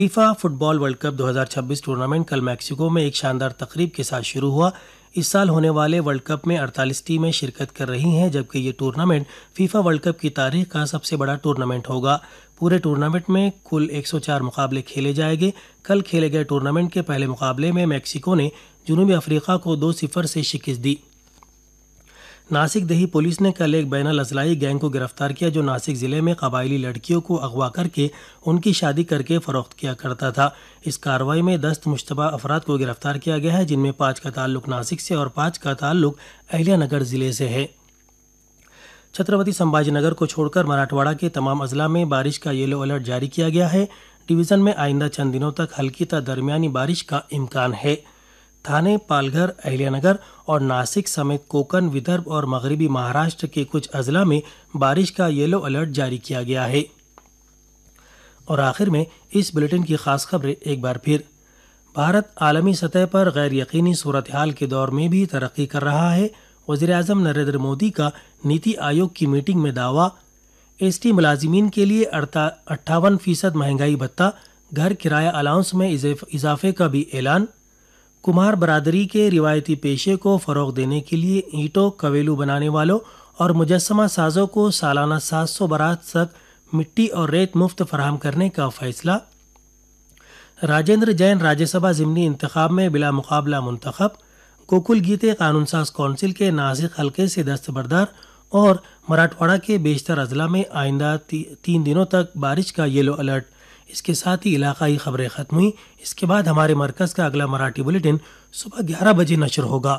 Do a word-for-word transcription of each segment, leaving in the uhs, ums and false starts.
FIFA football world cup दो हज़ार छब्बीस tournament कल मैक्सिको में एक शानदार तकरीब के साथ शुरू हुआ। इस साल होने वाले वर्ल्ड कप में अड़तालीस टीमें शिरकत कर रही हैं, जबकि ये टूर्नामेंट फीफा वर्ल्ड कप की तारीख का सबसे बड़ा टूर्नामेंट होगा। पूरे टूर्नामेंट में कुल एक सौ चार मुकाबले खेले जाएंगे। कल खेले गए टूर्नामेंट के पहले मुकाबले में मैक्सिको ने जनूबी अफ्रीका को दो सिफर से शिकस्त दी। नासिक दही पुलिस ने कल एक बैनुल अज़लाई गैंग को गिरफ्तार किया, जो नासिक जिले में कबायली लड़कियों को अगवा करके उनकी शादी करके फरोख्त किया करता था। इस कार्रवाई में दस मुश्तबा अफराद को गिरफ्तार किया गया है, जिनमें पाँच का ताल्लुक नासिक से और पाँच का ताल्लुक अहिल्यानगर जिले से है। छत्रपति संभाजीनगर को छोड़कर मराठवाड़ा के तमाम अजला में बारिश का येलो अलर्ट जारी किया गया है। डिवीज़न में आइंदा चंद दिनों तक हल्की ता दरमियानी बारिश का इम्कान है। थाने, पालघर, अहिल्यानगर और नासिक समेत कोकन, विदर्भ और मगरबी महाराष्ट्र के कुछ अजला में बारिश का येलो अलर्ट जारी किया गया है। और आखिर में इस बुलेटिन की खास खबरें एक बार फिर। भारत आलमी सतह पर गैर यकीनी सूरत हाल के दौर में भी तरक्की कर रहा है। वज़ीर-ए-आज़म नरेंद्र मोदी का नीति आयोग की मीटिंग में दावा। एसटी मुलाजिमीन के लिए अट्ठावन फीसद महंगाई भत्ता, घर किराया अलाउंस में इजाफे का भी ऐलान। कुम्हार बरादरी के रिवायती पेशे को फ़रोग़ देने के लिए ईंटों, कवेलू बनाने वालों और मुजस्समा साजों को सालाना सात सौ बरात तक मिट्टी और रेत मुफ्त फराहम करने का फैसला। राजेंद्र जैन राज्यसभा ज़िमनी इंतखाब में बिला मुकाबला मुंतखब। गोकुल गीते कानून साज कौंसिल के नासिक हल्के से दस्तबरदार। और मराठवाड़ा के बेशतर अजला में आइंदा ती, तीन दिनों तक बारिश का येलो अलर्ट। इसके साथ ही इलाकाई खबरें खत्म हुई। इसके बाद हमारे मरकज़ का अगला मराठी बुलेटिन सुबह ग्यारह बजे नशर होगा।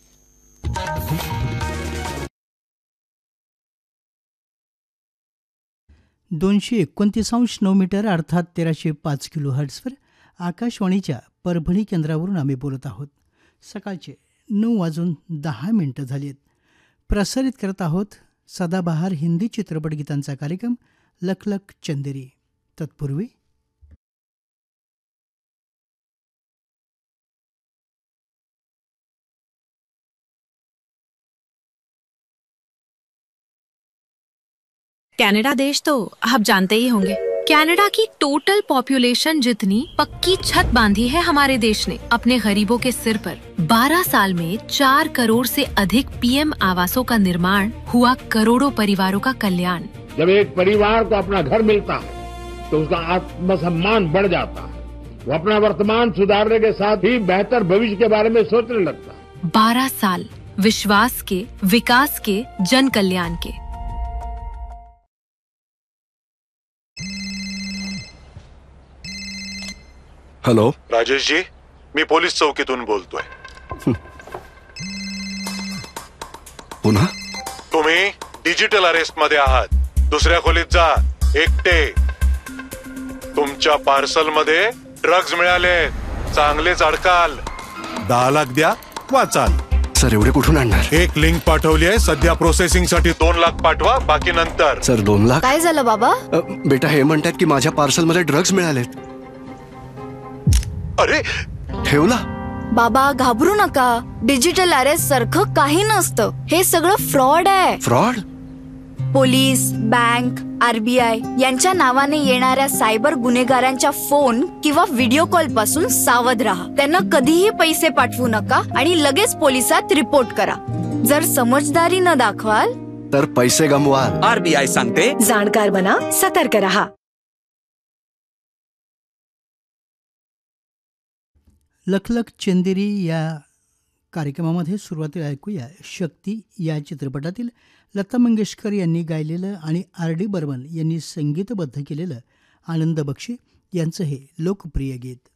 दोनशे एकोणतीस अंश नऊ मीटर अर्थात तेराशे पाच किलो हर्ट्सवर आकाशवाणीच्या परभणी केंद्रावरून आम्ही बोलत आहोत। सकाळचे नऊ वाजून दहा मिनिटं झाली आहेत। प्रसारित करत आहोत सदाबहार हिंदी चित्रपट गीतांचा कार्यक्रम लख लख चंदेरी। तत्पूर्वी कनाडा देश तो आप जानते ही होंगे। कनाडा की टोटल पॉपुलेशन जितनी पक्की छत बांधी है हमारे देश ने अपने गरीबों के सिर पर। बारह साल में चार करोड़ से अधिक पीएम आवासों का निर्माण हुआ, करोड़ों परिवारों का कल्याण। जब एक परिवार को अपना घर मिलता है तो उसका आत्मसम्मान बढ़ जाता है। वो अपना वर्तमान सुधारने के साथ ही बेहतर भविष्य के बारे में सोचने लगता है। बारह साल विश्वास के, विकास के, जन कल्याण के। हॅलो राजेश जी, मी पोलीस चौकीतून बोलतोय। पुन्हा तुम्ही डिजिटल अरेस्ट मध्ये आहात। दुसऱ्या खोलीत जा, एकटे। तुमच्या पार्सल मध्ये ड्रग्ज मिळाले, चांगलेच अडकाल। दहा लाख द्या, वाचाल। सर एवढे कुठून आणणार? एक लिंक पाठवली आहे, सध्या प्रोसेसिंग साठी दोन लाख पाठवा, बाकी नंतर। सर दोन लाख? काय झालं बाबा? बेटा हे म्हणतात की माझ्या पार्सल मध्ये ड्रग्ज मिळालेत। अरे ठेवला? बाबा घाबरू नका, डिजिटल अरेस्ट सारखं काही नसतं। हे सगळं फ्रॉड आहे। फ्रॉड? पोलीस, बँक, आरबीआय यांच्या नावाने येणाऱ्या सायबर गुन्हेगारांच्या फोन किंवा व्हिडिओ कॉल पासून सावध राहा। त्यांना कधीही पैसे पाठवू नका आणि लगेच पोलिसात रिपोर्ट करा। जर समजदारी न दाखवाल तर पैसे गमवाल। आरबीआय सांगते, जाणकार बना, सतर्क रहा। लखलख चंदेरी या कार्यक्रमामध्ये सुरुवातीला ऐकूया शक्ती या चित्रपटातील लता मंगेशकर यांनी गायलेलं आणि आर डी बर्मन यांनी संगीतबद्ध केलेलं आनंद बक्षी यांचं हे लोकप्रिय गीत।